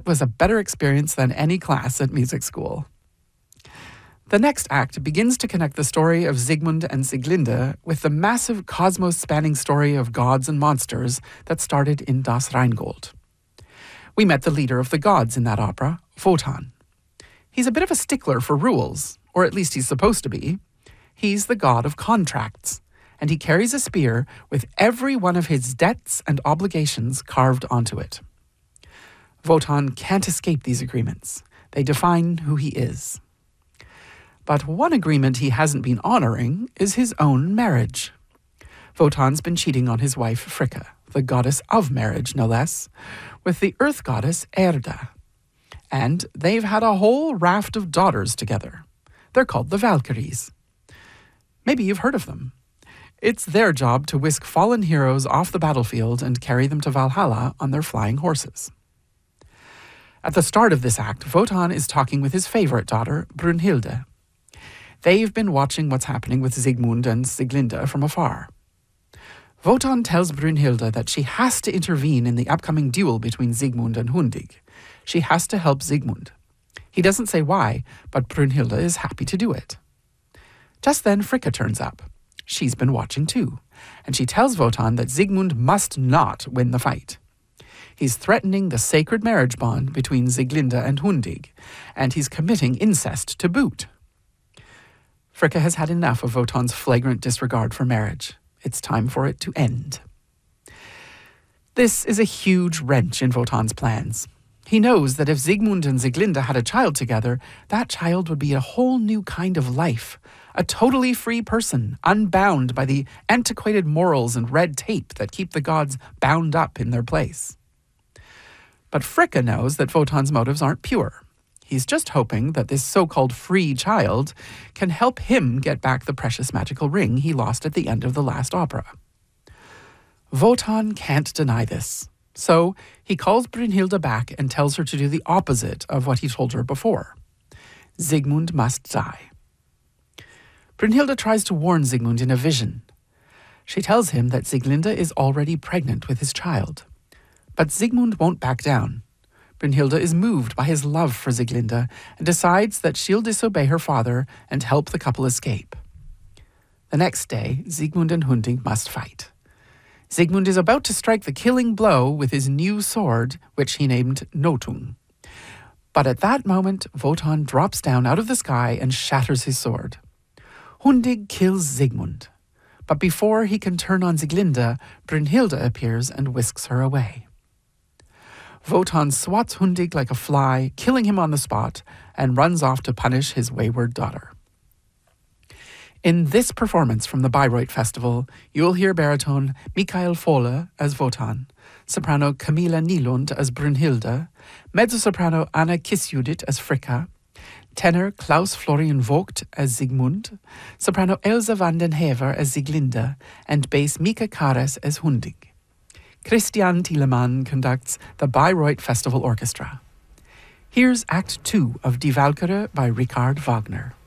was a better experience than any class at music school. The next act begins to connect the story of Siegmund and Sieglinde with the massive cosmos-spanning story of gods and monsters that started in Das Rheingold. We met the leader of the gods in that opera, Wotan. He's a bit of a stickler for rules, or at least he's supposed to be. He's the god of contracts, and he carries a spear with every one of his debts and obligations carved onto it. Wotan can't escape these agreements. They define who he is. But one agreement he hasn't been honoring is his own marriage. Wotan's been cheating on his wife Fricka, the goddess of marriage, no less, with the earth goddess Erda. And they've had a whole raft of daughters together. They're called the Valkyries. Maybe you've heard of them. It's their job to whisk fallen heroes off the battlefield and carry them to Valhalla on their flying horses. At the start of this act, Wotan is talking with his favorite daughter, Brunhilde. They've been watching what's happening with Siegmund and Sieglinde from afar. Wotan tells Brunhilde that she has to intervene in the upcoming duel between Siegmund and Hundig. She has to help Siegmund. He doesn't say why, but Brunhilde is happy to do it. Just then Fricka turns up. She's been watching too, and she tells Wotan that Siegmund must not win the fight. He's threatening the sacred marriage bond between Sieglinde and Hundig, and he's committing incest to boot. Fricka has had enough of Wotan's flagrant disregard for marriage. It's time for it to end. This is a huge wrench in Wotan's plans. He knows that if Siegmund and Sieglinde had a child together, that child would be a whole new kind of life, a totally free person, unbound by the antiquated morals and red tape that keep the gods bound up in their place. But Fricka knows that Wotan's motives aren't pure. He's just hoping that this so-called free child can help him get back the precious magical ring he lost at the end of the last opera. Wotan can't deny this, so he calls Brunhilde back and tells her to do the opposite of what he told her before. Siegmund must die. Brunhilde tries to warn Siegmund in a vision. She tells him that Sieglinde is already pregnant with his child. But Siegmund won't back down. Brunhilde is moved by his love for Sieglinde and decides that she'll disobey her father and help the couple escape. The next day, Siegmund and Hundig must fight. Siegmund is about to strike the killing blow with his new sword, which he named Nothung. But at that moment, Wotan drops down out of the sky and shatters his sword. Hundig kills Siegmund. But before he can turn on Sieglinde, Brunhilde appears and whisks her away. Wotan swats Hundig like a fly, killing him on the spot, and runs off to punish his wayward daughter. In this performance from the Bayreuth Festival, you'll hear baritone Michael Fohle as Wotan, soprano Camilla Nylund as Brunhilde, mezzo-soprano Anna Kissjudith as Fricka, tenor Klaus Florian Vogt as Siegmund, soprano Elsa van den Hever as Sieglinde, and bass Mika Kares as Hundig. Christian Thielemann conducts the Bayreuth Festival Orchestra. Here's Act 2 of Die Walküre by Richard Wagner.